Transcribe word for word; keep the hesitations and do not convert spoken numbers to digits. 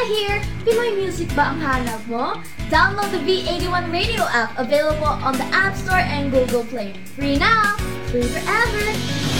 here! Pinoy music ba ang hanap mo? Download the V eighty-one Radio app, available on the App Store and Google Play. Free now, free forever!